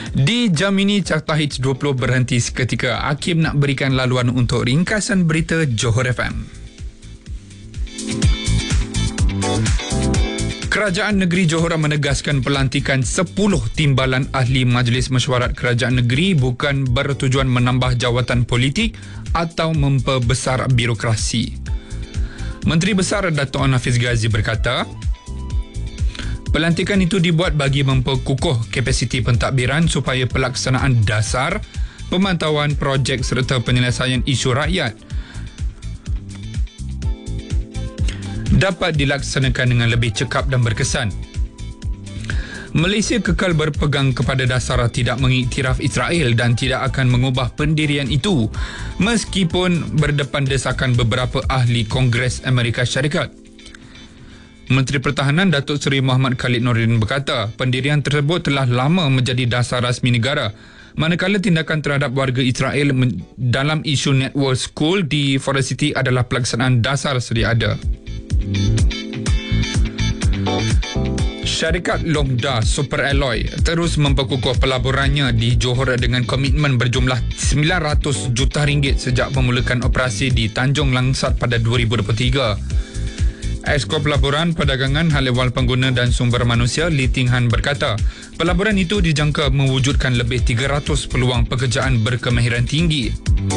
Di jam ini, Carta Hits 20 berhenti seketika. Hakim nak berikan laluan untuk ringkasan berita Johor FM. Kerajaan Negeri Johor menegaskan pelantikan 10 timbalan ahli Majlis Mesyuarat Kerajaan Negeri bukan bertujuan menambah jawatan politik atau memperbesar birokrasi. Menteri Besar Dato' Onn Hafiz Ghazi berkata, pelantikan itu dibuat bagi memperkukuh kapasiti pentadbiran supaya pelaksanaan dasar, pemantauan projek serta penyelesaian isu rakyat dapat dilaksanakan dengan lebih cekap dan berkesan. Malaysia kekal berpegang kepada dasar tidak mengiktiraf Israel dan tidak akan mengubah pendirian itu meskipun berdepan desakan beberapa ahli Kongres Amerika Syarikat. Menteri Pertahanan Datuk Seri Muhammad Khalid Nordin berkata, pendirian tersebut telah lama menjadi dasar rasmi negara, manakala tindakan terhadap warga Israel dalam isu network school di Forest City adalah pelaksanaan dasar sedia ada. Syarikat Longda Super Alloy terus memperkukuh pelaburannya di Johor dengan komitmen berjumlah 900 juta ringgit sejak memulakan operasi di Tanjung Langsat pada 2023. Esko Pelaburan, Perdagangan, Hal Ehwal Pengguna dan Sumber Manusia Lee Ting Han berkata, pelaburan itu dijangka mewujudkan lebih 300 peluang pekerjaan berkemahiran tinggi.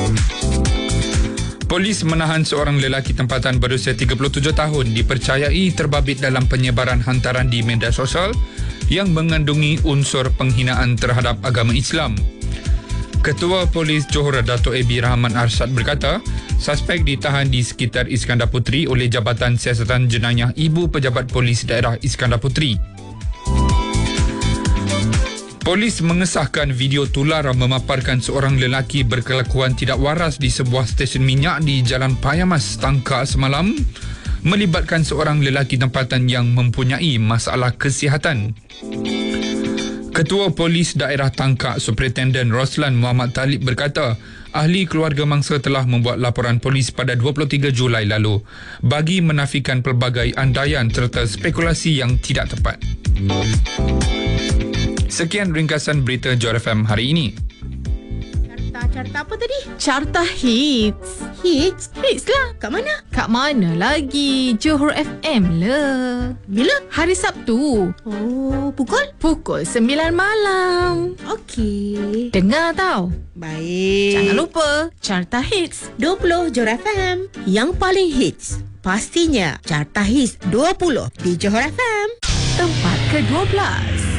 Polis menahan seorang lelaki tempatan berusia 37 tahun dipercayai terbabit dalam penyebaran hantaran di media sosial yang mengandungi unsur penghinaan terhadap agama Islam. Ketua Polis Johor Dato' A.B. Rahman Arsyad berkata, suspek ditahan di sekitar Iskandar Puteri oleh Jabatan Siasatan Jenayah Ibu Pejabat Polis Daerah Iskandar Puteri. Polis mengesahkan video tular memaparkan seorang lelaki berkelakuan tidak waras di sebuah stesen minyak di Jalan Payamas, Tangkak semalam, melibatkan seorang lelaki tempatan yang mempunyai masalah kesihatan. Ketua Polis Daerah Tangkak Superintendent Roslan Muhammad Talib berkata, ahli keluarga mangsa telah membuat laporan polis pada 23 Julai lalu bagi menafikan pelbagai andaian serta spekulasi yang tidak tepat. Sekian ringkasan berita Johor FM hari ini. Carta apa tadi? Carta Hits. Hits? Hits lah. Kat mana? Kat mana lagi? Johor FM lah. Bila? Hari Sabtu. Oh, pukul? Pukul 9 malam. Okey. Dengar tau. Baik. Jangan lupa Carta Hits 20 Johor FM. Yang paling hits. Pastinya Carta Hits 20 di Johor FM. tempat ke-12.